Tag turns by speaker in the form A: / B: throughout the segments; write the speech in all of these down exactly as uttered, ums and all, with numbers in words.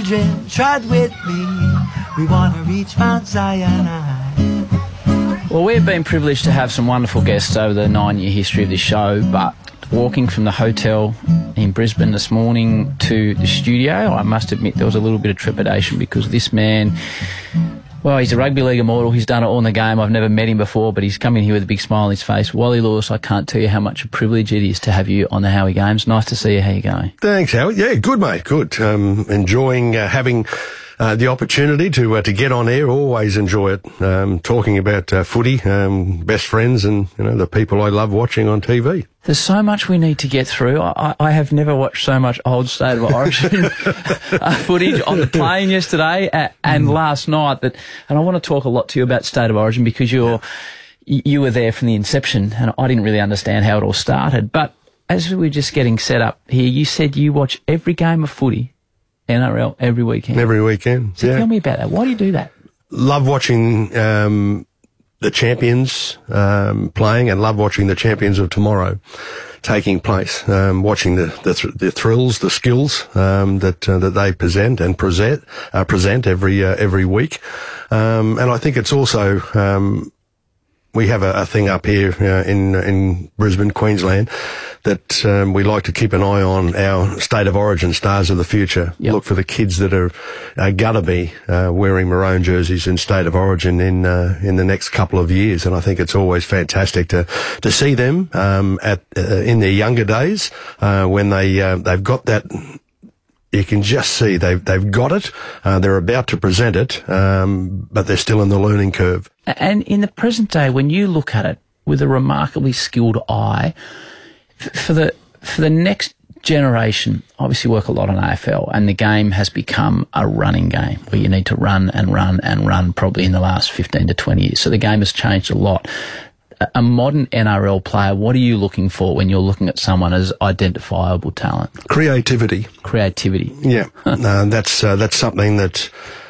A: children, trot with me. We want to reach Mount Zion high.
B: Well, we've been privileged to have some wonderful guests over the nine-year history of this show, but walking from the hotel in Brisbane this morning to the studio, I must admit there was a little bit of trepidation because this man, well, he's a rugby league immortal. He's done it all in the game. I've never met him before, but he's come in here with a big smile on his face. Wally Lewis, I can't tell you how much a privilege it is to have you on the Howie Games. Nice to see you. How you going?
C: Thanks, Howie. Yeah, good, mate. Good. Um, enjoying uh, having uh, the opportunity to uh, to get on air. Always enjoy it. Um, talking about uh, footy, um, best friends, and you know the people I love watching on T V.
B: There's so much we need to get through. I, I have never watched so much old State of Origin uh, footage on the plane yesterday uh, and mm. last night. That, and I want to talk a lot to you about State of Origin because you're you were there from the inception, and I didn't really understand how it all started. But as we were just getting set up here, you said you watch every game of footy, N R L, every weekend.
C: Every weekend.
B: So
C: yeah.
B: Tell me about that. Why do you do that?
C: Love watching um, the champions um, playing, and love watching the champions of tomorrow taking place. Um, watching the the, th- the thrills, the skills um, that uh, that they present and present uh, present every uh, every week, um, and I think it's also. Um, We have a, a thing up here uh, in in Brisbane, Queensland, that um, we like to keep an eye on our State of Origin stars of the future.
B: Yep. Look
C: for the kids that are, are going to be uh, wearing maroon jerseys in State of Origin in uh, in the next couple of years, and I think it's always fantastic to to see them um, at uh, in their younger days uh, when they uh, they've got that. You can just see they've they've got it. Uh, they're about to present it, um, but they're still in the learning curve.
B: And in the present day, when you look at it with a remarkably skilled eye, f- for the for the next generation, obviously work a lot on A F L, and the game has become a running game where you need to run and run and run. Probably in the last fifteen to twenty years, so the game has changed a lot. A modern N R L player, what are you looking for when you're looking at someone as identifiable talent?
C: Creativity.
B: Creativity.
C: Yeah, uh, that's uh, that's something that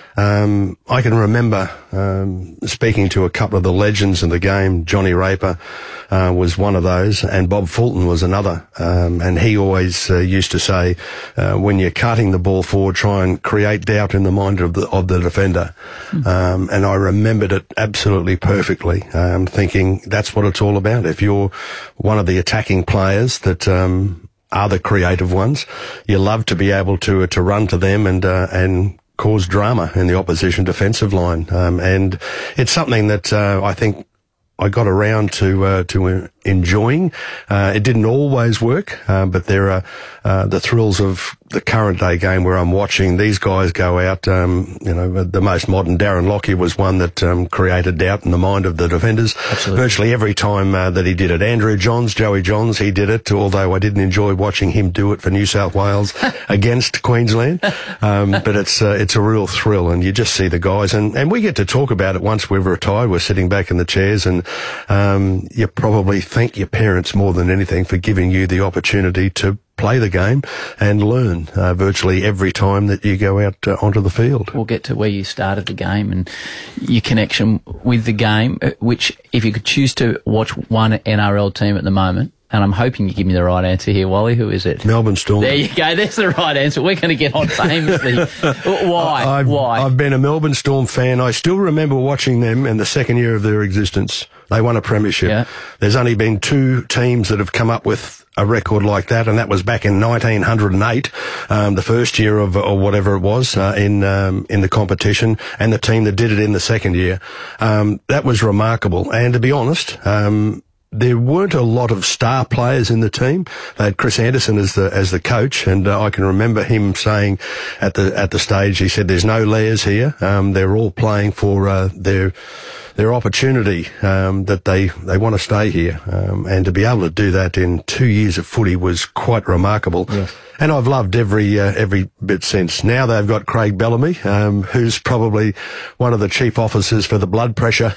C: um, I can remember um, speaking to a couple of the legends of the game. Johnny Raper uh, was one of those, and Bob Fulton was another. Um, and he always uh, used to say, uh, when you're cutting the ball forward, try and create doubt in the mind of the of the defender. Mm. Um, and I remembered it absolutely perfectly, um, thinking that's what it's all about. If you're one of the attacking players that um, are the creative ones, you love to be able to to run to them and uh, and cause drama in the opposition defensive line. Um, and it's something that uh, I think I got around to uh, to enjoying. Uh, it didn't always work, uh, but there are uh, the thrills of the current day game where I'm watching these guys go out. Um, you know, the most modern Darren Lockyer was one that um, created doubt in the mind of the defenders.
B: Absolutely.
C: Virtually every time uh, that he did it. Andrew Johns, Joey Johns, he did it, although I didn't enjoy watching him do it for New South Wales against Queensland. Um, but it's uh, it's a real thrill, and you just see the guys, and, and we get to talk about it once we've retired. We're sitting back in the chairs, and um, you probably thank your parents more than anything for giving you the opportunity to play the game and learn uh, virtually every time that you go out uh, onto the field.
B: We'll get to where you started the game and your connection with the game, which if you could choose to watch one N R L team at the moment, and I'm hoping you give me the right answer here, Wally, who is it?
C: Melbourne Storm.
B: There you go, that's the right answer. We're going to get on famously. Why?
C: I've,
B: Why?
C: I've been a Melbourne Storm fan. I still remember watching them in the second year of their existence. They won a premiership.
B: Yeah.
C: There's only been two teams that have come up with a record like that, and that was back in nineteen oh eight, um, the first year of, or whatever it was, uh, in, um, in the competition, and the team that did it in the second year. Um, that was remarkable. And to be honest, um, there weren't a lot of star players in the team. They had Chris Anderson as the as the coach, and uh, I can remember him saying at the at the stage, he said, "There's no layers here. Um, they're all playing for uh, their their opportunity. Um, that they they want to stay here, um, and to be able to do that in two years of footy was quite remarkable." Yes. And I've loved every uh, every bit since. Now they've got Craig Bellamy, um, who's probably one of the chief officers for the blood pressure.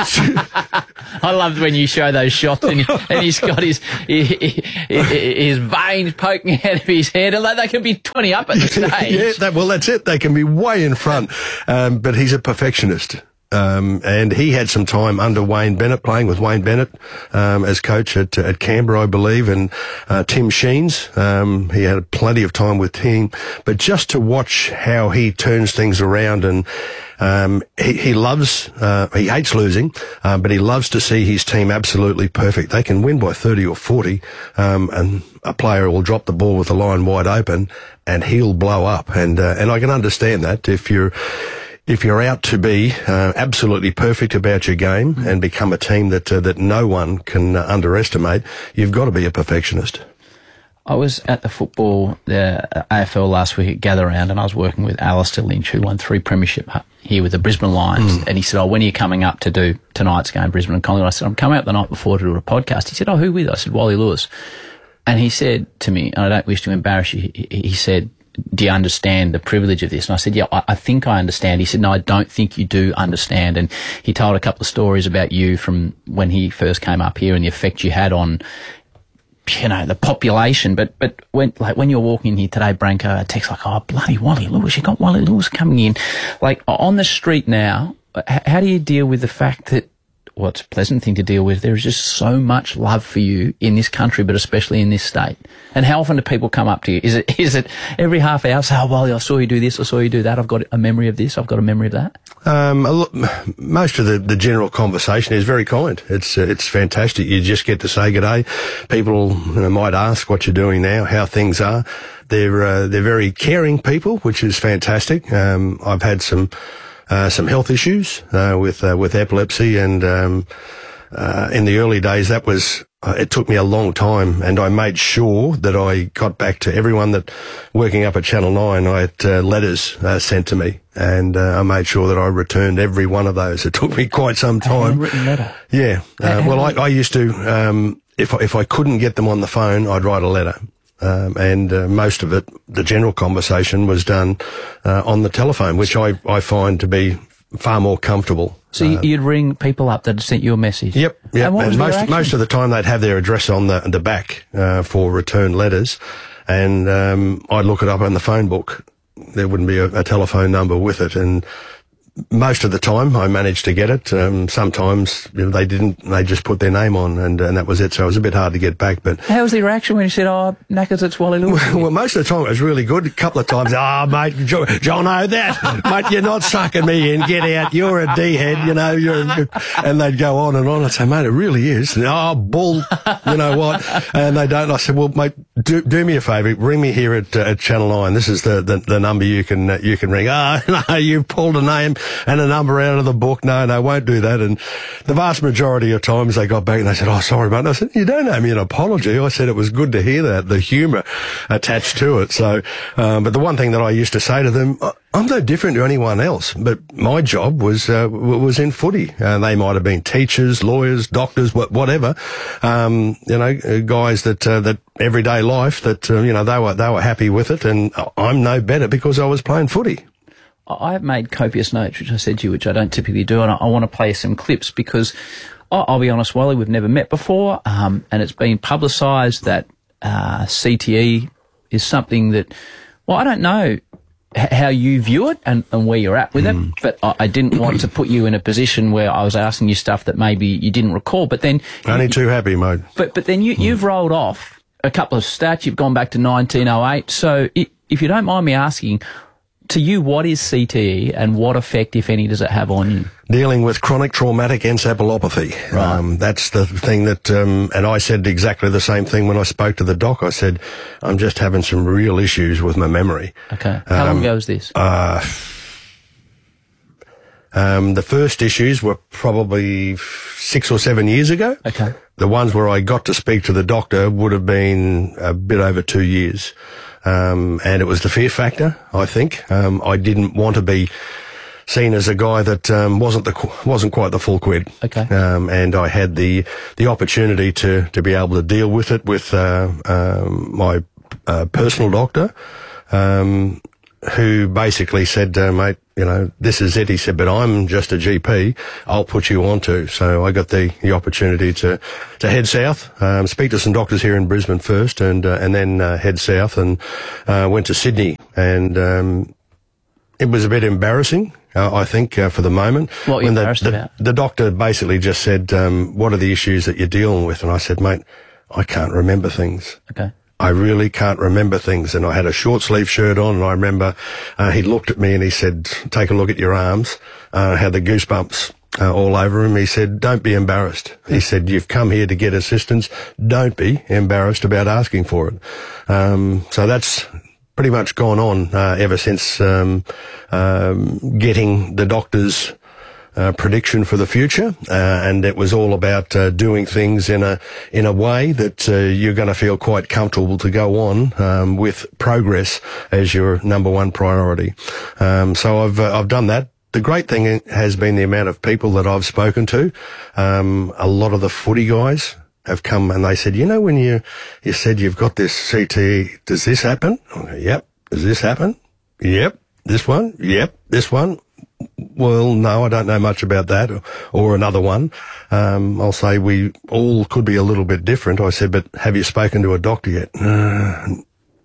B: I loved when you show those shots and, he, and he's got his, his his veins poking out of his head. Like they can be twenty up at the stage.
C: Yeah, that, well, that's it. They can be way in front. Um, but he's a perfectionist. Um, and he had some time under Wayne Bennett, playing with Wayne Bennett um, as coach at, at Canberra, I believe, and uh, Tim Sheens. Um, he had plenty of time with Tim. But just to watch how he turns things around, and um, he, he loves, uh, he hates losing, uh, but he loves to see his team absolutely perfect. They can win by thirty or forty, um, and a player will drop the ball with the line wide open, and he'll blow up. And uh, and I can understand that if you're If you're out to be uh, absolutely perfect about your game and become a team that uh, that no one can uh, underestimate, you've got to be a perfectionist.
B: I was at the football, the A F L last week at Gather Round, and I was working with Alistair Lynch, who won three premiership here with the Brisbane Lions. Mm. And he said, oh, when are you coming up to do tonight's game, Brisbane and Collingwood? I said, I'm coming up the night before to do a podcast. He said, oh, who with? I said, Wally Lewis. And he said to me, and I don't wish to embarrass you, he, he said, do you understand the privilege of this? And I said, yeah, I, I think I understand. He said, no, I don't think you do understand. And he told a couple of stories about you from when he first came up here and the effect you had on, you know, the population. But, but when, like, when you're walking in here today, Branko, a text like, oh, bloody Wally Lewis, you got Wally Lewis coming in. Like, on the street now, how do you deal with the fact that, well, it's a pleasant thing to deal with, there is just so much love for you in this country, but especially in this state? And how often do people come up to you? Is it is it every half hour, say, oh, Wally, I saw you do this, I saw you do that, I've got a memory of this, I've got a memory of that?
C: Um, a lo- most of the, the general conversation is very kind. It's uh, it's fantastic. You just get to say good day. People, you know, might ask what you're doing now, how things are. They're uh, they're very caring people, which is fantastic. Um, I've had some uh, some health issues uh, with uh, with epilepsy, and um, uh, in the early days, that was. Uh, it took me a long time, and I made sure that I got back to everyone that working up at Channel nine. I had uh, letters uh, sent to me, and uh, I made sure that I returned every one of those. It took me quite some time.
B: A handwritten letter?
C: Yeah. Uh, well, I, I used to, um, if, if I couldn't get them on the phone, I'd write a letter. Um, and uh, most of it, the general conversation was done uh, on the telephone, which I, I find to be far more comfortable.
B: So uh, you'd ring people up that had sent you a message?
C: Yep, yep.
B: And, what
C: and
B: was
C: most most of the time they'd have their address on the the back uh, for return letters, and um, I'd look it up on the phone book. There wouldn't be a, a telephone number with it, and most of the time I managed to get it. Um, sometimes you know, they didn't. They just put their name on, and and that was it. So it was a bit hard to get back. But
B: how was the reaction when you said, "Oh, knackers, it's Wally Lewis"?
C: Well, well, most of the time it was really good. A couple of times, oh mate, Jo- John, oh that, mate, you're not sucking me in. Get out. You're a D head. You know. You're, and they'd go on and on. I'd say, mate, it really is. And, oh, bull. You know what? And they don't. I said, well, mate, do do me a favour. Ring me here at uh, at Channel nine. This is the the, the number you can uh, you can ring. Ah, oh, no, you've pulled a name and a number out of the book. No, no, won't do that. And the vast majority of times they got back and they said, oh, sorry, mate. And I said, you don't owe me an apology. I said it was good to hear that, the humour attached to it. So, um, but the one thing that I used to say to them, I'm no different to anyone else, but my job was uh, was in footy. Uh, they might have been teachers, lawyers, doctors, whatever. Um, you know, guys that uh, that everyday life that uh, you know they were they were happy with it, and I'm no better because I was playing footy.
B: I've made copious notes, which I said to you, which I don't typically do, and I, I want to play some clips because I'll, I'll be honest, Wally, we've never met before, um, and it's been publicised that uh, C T E is something that, well, I don't know h- how you view it and, and where you're at with mm. it, but I, I didn't want to put you in a position where I was asking you stuff that maybe you didn't recall, but then...
C: Only
B: you,
C: too happy, mate.
B: But, but then you, mm. you've rolled off a couple of stats, you've gone back to nineteen oh eight, so it, if you don't mind me asking... To you, what is C T E and what effect, if any, does it have on you?
C: Dealing with chronic traumatic encephalopathy.
B: Right.
C: Um, that's the thing that, um, and I said exactly the same thing when I spoke to the doc. I said, I'm just having some real issues with my memory.
B: Okay. How um, long ago was this?
C: Uh, um, the first issues were probably six or seven years ago.
B: Okay.
C: The ones where I got to speak to the doctor would have been a bit over two years. Um, and it was the fear factor, I think. Um, I didn't want to be seen as a guy that um, wasn't the wasn't quite the full quid.
B: Okay.
C: Um, and I had the the opportunity to to be able to deal with it with uh, um, my uh, personal doctor, um, who basically said, uh, mate, you know, this is it. He said, but I'm just a G P. I'll put you on to. So I got the, the opportunity to, to head south, um, speak to some doctors here in Brisbane first, and, uh, and then, uh, head south and, uh, went to Sydney and, um, it was a bit embarrassing, uh, I think, uh, for the moment.
B: What were you
C: when the,
B: embarrassed
C: the,
B: about?
C: The doctor basically just said, um, what are the issues that you're dealing with? And I said, mate, I can't remember things.
B: Okay.
C: I really can't remember things. And I had a short sleeve shirt on, and I remember uh, he looked at me and he said, take a look at your arms. Uh, I had the goosebumps uh, all over him. He said, don't be embarrassed. He said, you've come here to get assistance. Don't be embarrassed about asking for it. Um, so that's pretty much gone on uh, ever since um, um, getting the doctor's Uh, prediction for the future, uh, and it was all about uh, doing things in a in a way that uh, you're going to feel quite comfortable to go on um, with progress as your number one priority. Um, so I've uh, I've done that. The great thing has been the amount of people that I've spoken to. Um, a lot of the footy guys have come and they said, you know, when you you said you've got this C T E, does this happen? I go, yep. Does this happen? Yep. This one? Yep. This one? Well, no, I don't know much about that, or, or another one. Um, I'll say we all could be a little bit different. I said, but have you spoken to a doctor yet? Uh,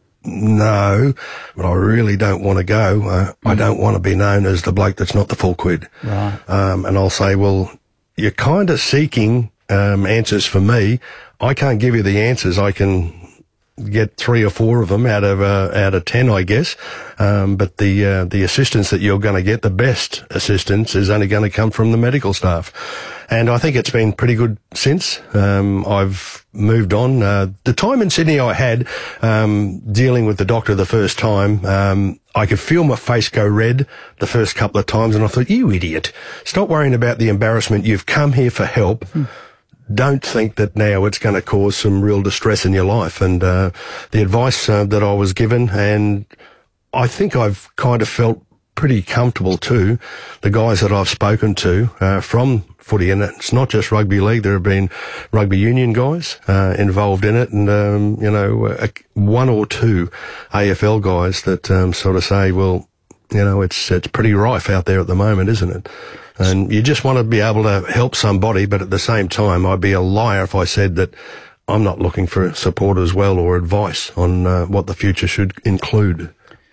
C: no, but I really don't want to go. Uh, I don't want to be known as the bloke that's not the full quid.
B: Right.
C: Um, and I'll say, well, you're kind of seeking um, answers for me. I can't give you the answers. I can get three or four of them out of uh, out of ten, I guess. Um, but the uh, the assistance that you're going to get, the best assistance, is only going to come from the medical staff. And I think it's been pretty good since. Um, I've moved on. Uh, the time in Sydney I had um, dealing with the doctor the first time, um, I could feel my face go red the first couple of times, and I thought, you idiot, stop worrying about the embarrassment. You've come here for help. Hmm. Don't think that now it's going to cause some real distress in your life. And uh, the advice uh, that I was given, and I think I've kind of felt pretty comfortable too, the guys that I've spoken to uh, from footy, and it's not just rugby league, there have been rugby union guys uh, involved in it, and, um, you know, uh, one or two A F L guys that um, sort of say, well, you know, it's it's pretty rife out there at the moment, isn't it? And you just want to be able to help somebody, but at the same time, I'd be a liar if I said that I'm not looking for support as well, or advice on uh, what the future should include.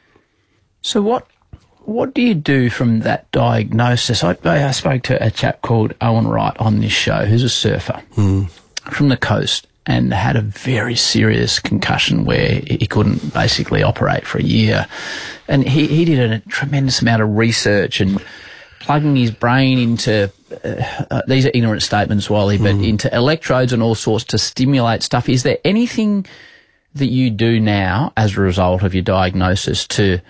B: So what what do you do from that diagnosis? I, I spoke to a chap called Owen Wright on this show, who's a surfer mm. from the coast, and had a very serious concussion where he couldn't basically operate for a year. And he, he did a tremendous amount of research and plugging his brain into, uh, uh, these are ignorant statements, Wally, but mm. into electrodes and all sorts to stimulate stuff. Is there anything that you do now as a result of your diagnosis to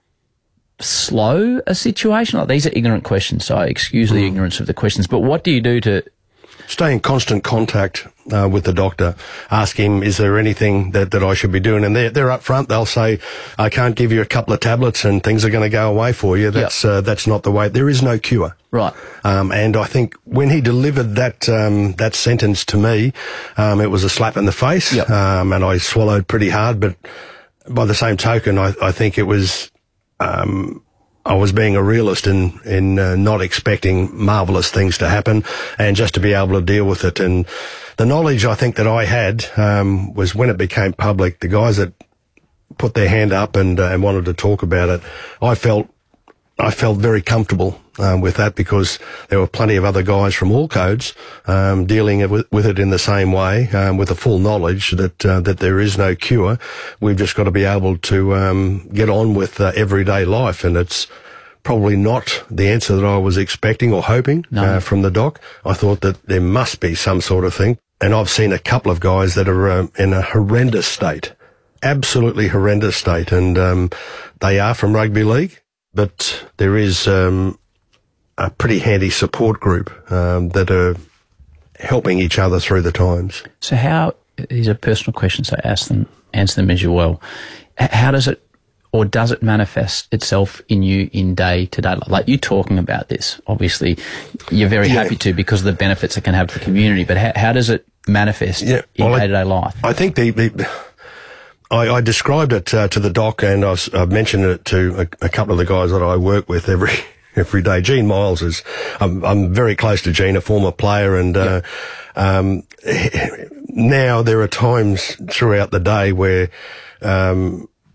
B: slow a situation? Like, these are ignorant questions, so I excuse mm. the ignorance of the questions, but what do you do to
C: stay in constant contact uh, with the doctor? Ask him, is there anything that, that I should be doing? And they're, they're up front. They'll say, I can't give you a couple of tablets and things are going to go away for you. That's yep. uh, that's not the way. There is no cure.
B: Right.
C: Um, and I think when he delivered that um, that sentence to me, um, it was a slap in the face.
B: Yep.
C: Um, and I swallowed pretty hard. But by the same token, I, I think it was... Um, I was being a realist in, in uh, not expecting marvellous things to happen, and just to be able to deal with it. And the knowledge I think that I had um, was when it became public, the guys that put their hand up and, uh, and wanted to talk about it, I felt I felt very comfortable um, with that, because there were plenty of other guys from all codes um, dealing with, with it in the same way, um, with the full knowledge that uh, that there is no cure. We've just got to be able to um, get on with uh, everyday life, and it's probably not the answer that I was expecting or hoping no. uh, from the doc. I thought that there must be some sort of thing, and I've seen a couple of guys that are um, in a horrendous state, absolutely horrendous state, and um, they are from rugby league. But there is um, a pretty handy support group um, that are helping each other through the times.
B: So how, these are personal questions, so ask them, answer them as you will. How does it, or does it manifest itself in you in day-to-day life? Like, you talking about this, obviously you're very yeah. happy to, because of the benefits it can have for the community, but how, how does it manifest yeah. in well, day-to-day life?
C: I think the... the I, I described it uh, to the doc, and I've, I've mentioned it to a, a couple of the guys that I work with every every day. Gene Miles is, I'm, I'm very close to Gene, a former player, and uh, yeah. um, now there are times throughout the day where um,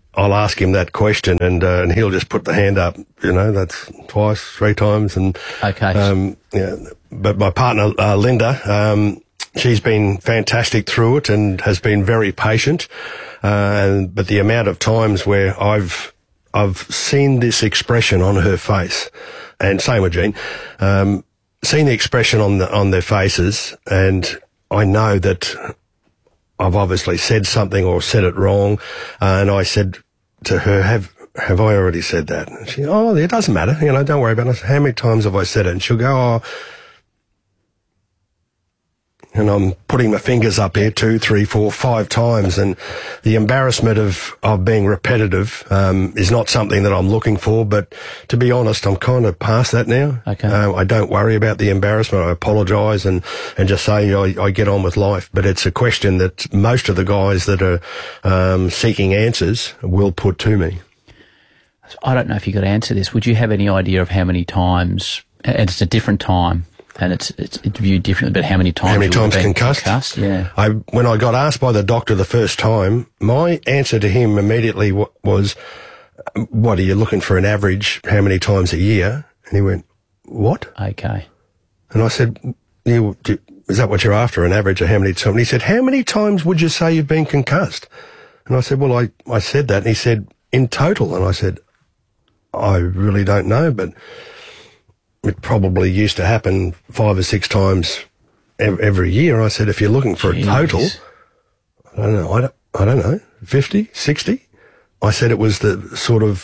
C: I'll ask him that question, and uh, and he'll just put the hand up. You know, that's twice, three times, and
B: Okay.
C: Um, yeah, but my partner uh, Linda, um, she's been fantastic through it and has been very patient. Uh, and, but the amount of times where I've I've seen this expression on her face, and same with Jean, um, seen the expression on the on their faces, and I know that I've obviously said something or said it wrong, uh, and I said to her, have have I already said that? And she, oh, it doesn't matter, you know, don't worry about it. How many times have I said it? And she'll go, oh, and I'm putting my fingers up here two, three, four, five times, and the embarrassment of, of being repetitive um, is not something that I'm looking for, but to be honest, I'm kind of past that now.
B: Okay.
C: Uh, I don't worry about the embarrassment. I apologise and, and just say I, I get on with life, but it's a question that most of the guys that are um, seeking answers will put to me.
B: I don't know if you could answer this. Would you have any idea of how many times, and it's a different time, and it's it's, it's viewed differently, but how many times
C: How many
B: you would
C: times
B: have been
C: concussed?
B: concussed? Yeah.
C: I, when I got asked by the doctor the first time, my answer to him immediately w- was, what, are you looking for an average, how many times a year? And he went, what?
B: Okay.
C: And I said, yeah, do, is that what you're after, an average of how many times? And he said, how many times would you say you've been concussed? And I said, well, I, I said that. And he said, in total. And I said, I really don't know, but it probably used to happen five or six times ev- every year. I said, if you're looking for
B: Jeez.
C: a total, I don't know, I don't, I don't know, fifty, sixty? I said it was the sort of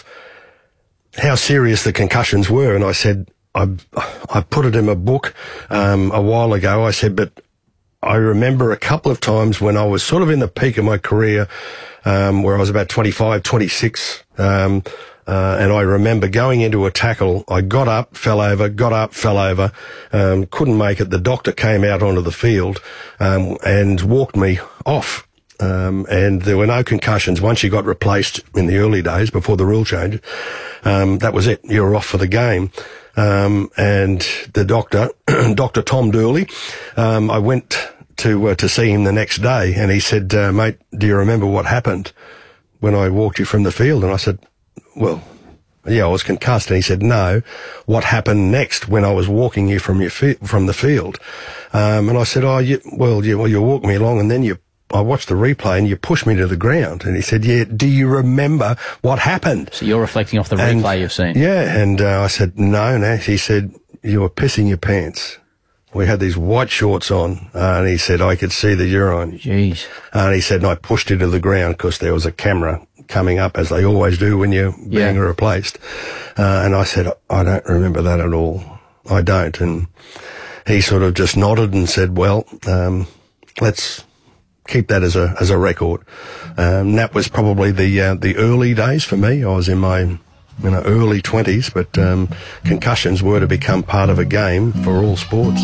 C: how serious the concussions were. And I said, I, I put it in a book um, a while ago. I said, but I remember a couple of times when I was sort of in the peak of my career, um, where I was about twenty-five, twenty-six, um, Uh, and I remember going into a tackle. I got up, fell over, got up, fell over, um, couldn't make it. The doctor came out onto the field, um, and walked me off. Um, and there were no concussions. Once you got replaced in the early days before the rule change, um, that was it. You were off for the game. Um, and the doctor, Doctor Tom Dooley, um, I went to, uh, to see him the next day, and he said, uh, mate, do you remember what happened when I walked you from the field? And I said, well, yeah, I was concussed. And he said, no, what happened next when I was walking you from your fi- from the field? Um, and I said, oh, you, well, you, well, you walked me along, and then you, I watched the replay and you pushed me to the ground. And he said, yeah, do you remember what happened?
B: So you're reflecting off the
C: And-
B: replay you've seen.
C: Yeah. And uh, I said, no, no. He said, you were pissing your pants. We had these white shorts on, uh, and he said, I could see the urine.
B: Jeez.
C: And he said, and I pushed you to the ground because there was a camera coming up, as they always do when you're being
B: Yeah.
C: replaced. Uh, and I said, I don't remember that at all. I don't. And he sort of just nodded and said, well, um, let's keep that as a as a record. Um, that was probably the uh, the early days for me. I was in my you know early twenties, but um, concussions were to become part of a game for all sports.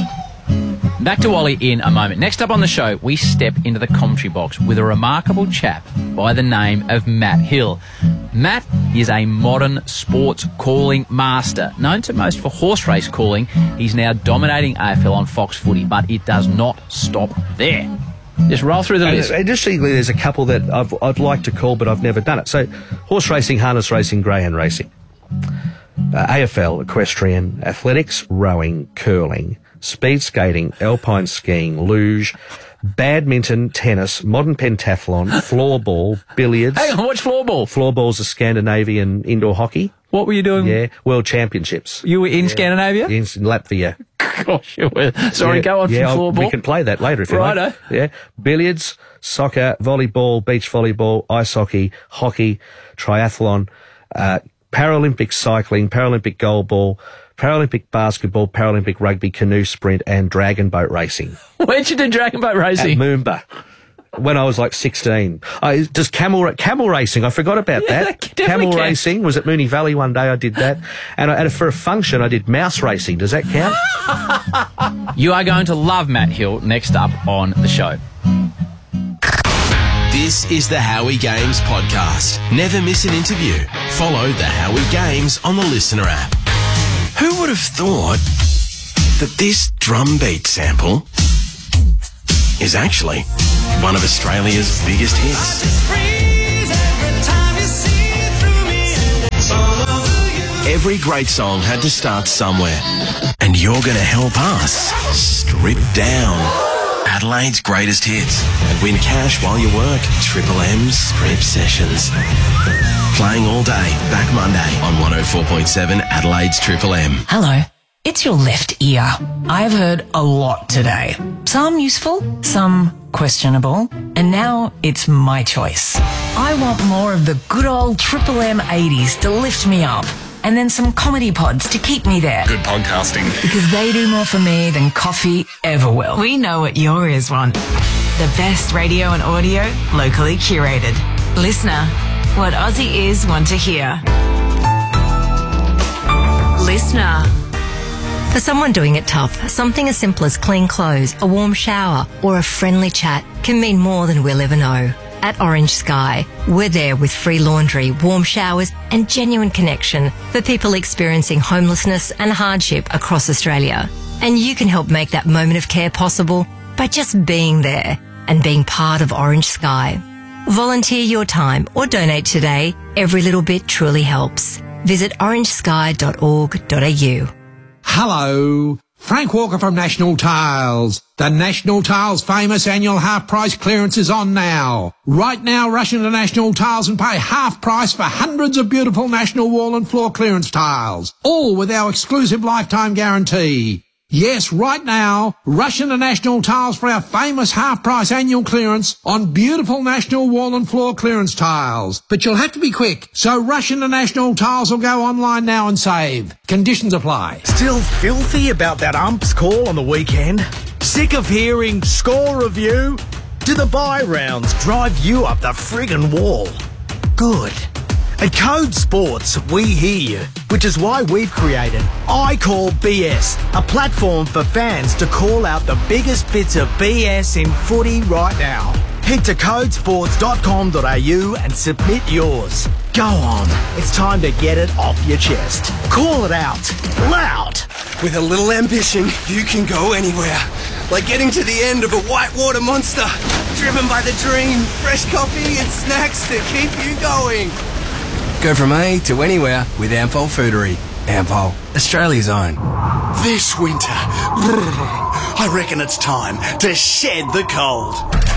B: Back to Ollie in a moment. Next up on the show, we step into the commentary box with a remarkable chap by the name of Matt Hill. Matt is a modern sports calling master. Known to most for horse race calling, he's now dominating A F L on Fox Footy, but it does not stop there. Just roll through the
D: And
B: list.
D: interestingly, there's a couple that I've, I'd like to call, but I've never done it. So, horse racing, harness racing, greyhound racing. Uh, A F L, equestrian, athletics, rowing, curling, speed skating, alpine skiing, luge, badminton, tennis, modern pentathlon, floorball, billiards.
B: Hang on, what's floorball?
D: Floorball's a Scandinavian indoor hockey.
B: What were you doing?
D: Yeah, world championships.
B: You were in Scandinavia?
D: In Latvia.
B: Gosh, you were. Sorry,
D: Yeah,
B: go on
D: yeah,
B: from
D: I'll-
B: floorball.
D: we can play that later if you
B: Righto.
D: like. Yeah, billiards, soccer, volleyball, beach volleyball, ice hockey, hockey, triathlon, uh, Paralympic cycling, Paralympic goalball, Paralympic basketball, Paralympic rugby, canoe sprint, and dragon boat racing.
B: Where'd you do dragon boat
D: At
B: racing?
D: Moomba. When I was like sixteen. I, just camel ra- camel racing, I forgot about
B: Yeah,
D: that.
B: that definitely
D: Camel
B: counts.
D: racing was at Moonee Valley one day, I did that. And, I, and for a function, I did mouse racing. Does that count?
B: You are going to love Matt Hill next up on the show.
E: This is the Howie Games podcast. Never miss an interview. Follow the Howie Games on the Listener app. Who would have thought that this drum beat sample is actually one of Australia's biggest hits?
F: Freeze every time you see
E: Every great song had to start somewhere. And you're going to help us strip down Adelaide's greatest hits and win cash while you work. Triple M's Strip Sessions. Playing all day, back Monday on one oh four point seven Adelaide's Triple M.
F: Hello. It's your left ear. I've heard a lot today. Some useful, some questionable, and now it's my choice. I want more of the good old Triple M eighties to lift me up, and then some comedy pods to keep me there.
G: Good podcasting.
F: Because they do more for me than coffee ever will.
H: We know what your ears want. The best radio and audio, locally curated. Listener, what Aussie ears want to hear. Listener.
I: For someone doing it tough, something as simple as clean clothes, a warm shower, or a friendly chat can mean more than we'll ever know. At Orange Sky, we're there with free laundry, warm showers, and genuine connection for people experiencing homelessness and hardship across Australia. And you can help make that moment of care possible by just being there and being part of Orange Sky. Volunteer your time or donate today. Every little bit truly helps. Visit orange sky dot org dot a u.
J: Hello, Frank Walker from National Tiles. The National Tiles famous annual half price clearance is on now. Right now, rush into National Tiles and pay half price for hundreds of beautiful national wall and floor clearance tiles, all with our exclusive lifetime guarantee. Yes, right now, rush into National Tiles for our famous half-price annual clearance on beautiful national wall and floor clearance tiles. But you'll have to be quick, so rush into National Tiles or go online now and save. Conditions apply.
K: Still filthy about that ump's call on the weekend? Sick of hearing score review? Do the bye rounds drive you up the friggin' wall? Good. At Code Sports, we hear you, which is why we've created I Call B S, a platform for fans to call out the biggest bits of B S in footy right now. Head to code sports dot com dot a u and submit yours. Go on, it's time to get it off your chest. Call it out, loud.
L: With a little ambition, you can go anywhere. Like getting to the end of a whitewater monster, driven by the dream, fresh coffee and snacks to keep you going. Go from A to anywhere with Ampol Foodery. Ampol, Australia's own.
M: This winter, I reckon it's time to shed the cold.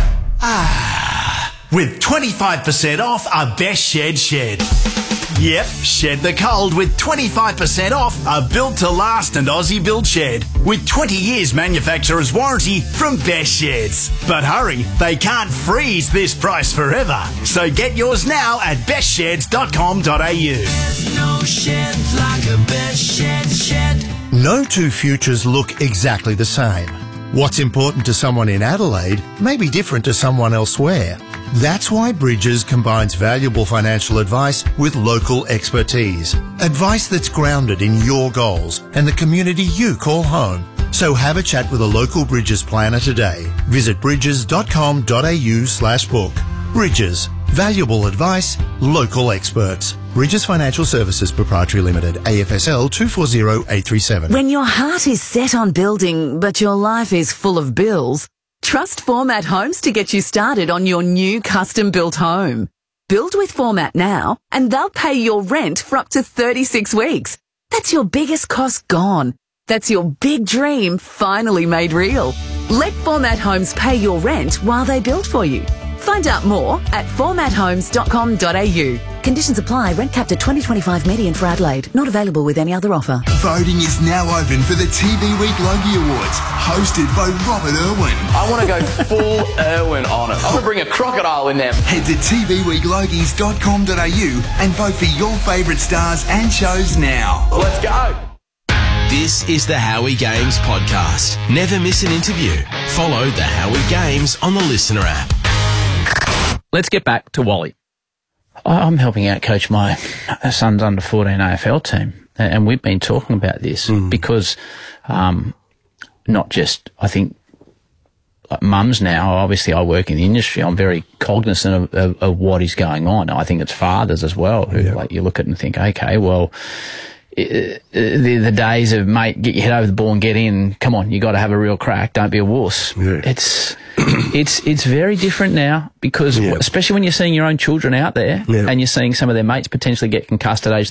M: Ah, with twenty-five percent off a Best Shed Shed. Yep, shed the cold with twenty-five percent off a built to last and Aussie built shed with twenty years manufacturer's warranty from Best Sheds. But hurry, they can't freeze this price forever. So get yours now at best sheds dot com dot a u.
N: There's no shed like a Best Shed Shed.
O: No two futures look exactly the same. What's important to someone in Adelaide may be different to someone elsewhere. That's why Bridges combines valuable financial advice with local expertise. Advice that's grounded in your goals and the community you call home. So have a chat with a local Bridges planner today. Visit bridges dot com dot a u slash book. Bridges. Valuable advice, local experts. Bridges Financial Services Proprietary Limited, A F S L two four zero eight three seven.
P: When your heart is set on building, but your life is full of bills, trust Format Homes to get you started on your new custom-built home. Build with Format now, and they'll pay your rent for up to thirty-six weeks. That's your biggest cost gone. That's your big dream finally made real. Let Format Homes pay your rent while they build for you. Find out more at format homes dot com dot a u. Conditions apply. Rent capped at twenty twenty-five median for Adelaide. Not available with any other offer.
Q: Voting is now open for the T V Week Logie Awards, hosted by Robert Irwin.
R: I want to go full Irwin on it. I want to bring a crocodile in there.
Q: Head to t v week logies dot com dot a u and vote for your favourite stars and shows now.
R: Let's go.
E: This is the Howie Games podcast. Never miss an interview. Follow the Howie Games on the Listener app.
B: Let's get back to Wally. I'm helping out coach my son's under fourteen A F L team, and we've been talking about this mm. because um, not just, I think, like mums now, obviously I work in the industry, I'm very cognizant of, of, of what is going on. I think it's fathers as well who yeah. like you look at it and think, okay, well, the, the days of, mate, get your head over the ball and get in, come on, you got to have a real crack, don't be a wuss. Yeah. It's it's it's very different now because, yeah. especially when you're seeing your own children out there yeah. and you're seeing some of their mates potentially get concussed at age